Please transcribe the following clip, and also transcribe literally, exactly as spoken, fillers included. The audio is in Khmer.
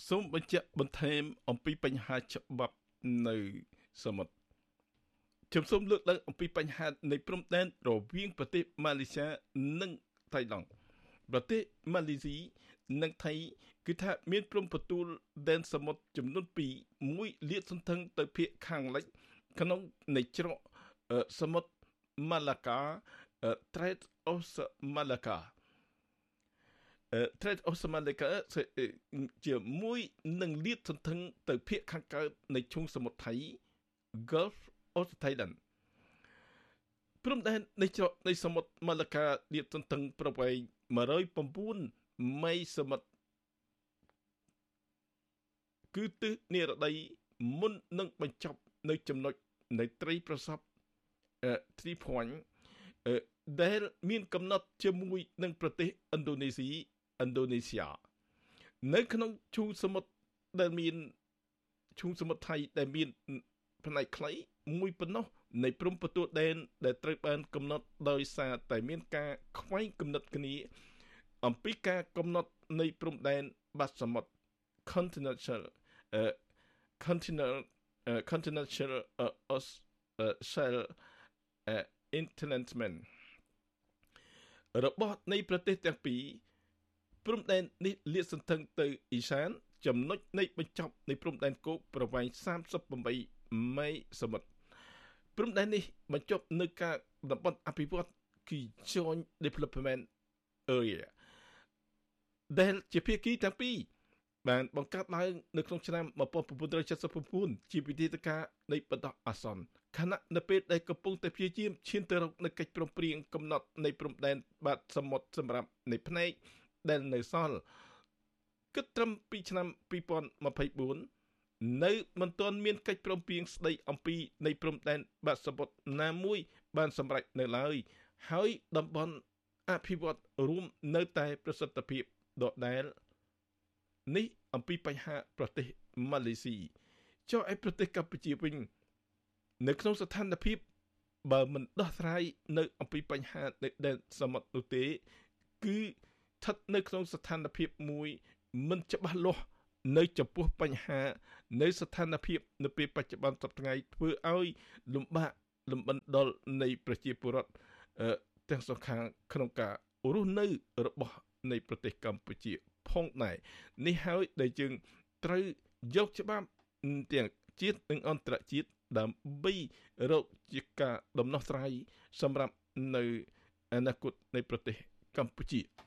សូមបញ្ជាក់បន្ថែមអំពីបញ្ហាច្បាប់នៅសមុទ្រខ្ញុំសូមលើកឡើងអំពីបញ្ហានៃព្រំដែនរវាងប្រទេសម៉ាឡេស៊ីនិងថៃឡង់ប្រទេសម៉ាឡេស៊ីនិងថៃគឺថាមានព្រំប្រទល់ដែនសមុទ្រចំនួនពីរមួយលាតសន្ធឹងទៅភាគខាងលិចក្នុងនៃច្រកសមុទ្រម៉ាឡាកា Strait of Malacca Strait of Malacca ជាមួយនឹងលាតសន្ធឹងទៅភាគខាងកើតនៃឈូងសមុទ្រថៃ Gulf of Thailand ព្រំដែននៃច្រកនៃសមុទ្រម៉ាឡាកាលាតសន្ធឹងប្រវែងone oh nineម៉ៃសមុទ្រគឺទិសនិរតីមុននឹងបញ្ចប់នៅចំណុចនៃត្រីប្រសព Three Point ដែលមានកំណត់ជាមួយនឹងប្រទេសឥណ្ឌូនេស៊ីឥណ្ឌូនេស្យានៅក្នុងឈូងសមុទ្រដែលមានឈូងសមុទ្រថៃដែលមានផ្នែកខ្លីមួយប៉ុណ្ណោះនៃព្រំប្រទល់ដែនដែលត្រូវបានកំណត់ដោយសារតែមានការខ្វែងគំនិតគ្នាអំពីការកំណត់នៃព្រំដែនបាត់សមុទ្រ continental uh, continental uh, continental uh, uh, shell uh, entitlement របស់នៃប្រទេសទាំងពីរព្រំដែននេះលាតសន្ធឹងទៅអ៊ីសានចំណុចនៃបញ្ចប់នៃព្រំដែនគោកប្រវែងthirty-eightម៉ៃសមុទ្រព្រំដែននេះបញ្ចប់នៅការតំបន់អភិវឌ្ឍគឺ Joint Development Area ដែលជាភាគីទាំងពីរបានបង្កើតឡើងនៅក្នុងឆ្នាំnineteen seventy-nineជាវិធានការនៃបណ្ដោះអាសន្នខណៈនៅពេលដែលកំពុងតែព្យាយាមឈានទៅរកនៅកិច្ចព្រមព្រៀងកំណត់នៃព្រំដែនបាត់សមុទ្រសម្រាប់នៃផ្នែកដែលនៅសល់គិតត្រឹមពីឆ្នាំtwenty twenty-fourនៅមិនទាន់មានកិច្ចព្រមព្រៀងស្ដីអំពីនៃព្រំដែនបាត់សមុទ្រណាមួយបានសម្រេចនៅឡើយហើយតំបន់អភិវឌ្ឍរួមនៅតែប្រសិទ្ធភាពដដែលនេះអំពីបញ្ហាប្រទេសម៉ាឡេស៊ីចុះឯប្រទេសកម្ពុជាវិញនៅក្នុងស្ថានភាពបើមិនដោះស្រាយនៅអំពីបញ្ហានៃដែនសមុទ្រនោះទេគឺស្ថិតនៅក្នុងស្ថានភាពមួយមិនច្បាស់លាស់នៅចំពោះបញ្ហានៅស្ថានភាពនៅពេលបច្ចុប្បន្នសប្តាហ៍ថ្ងៃធ្វើឲ្យលំបាកលំបិនដល់នៃប្រជាពលរដ្ឋទាំងសងខាងក្នុងការរស់នៅរបស់នៃប្រទេសកម្ពុជាផងដែរនេះហើយដែលយើងត្រូវយកច្បាប់ទាំងជាតិនិងអន្តរជាតិដើម្បីរកជាការដំណោះស្រាយសម្រាប់នៅអនាគតនៃប្រទេសកម្ពុជា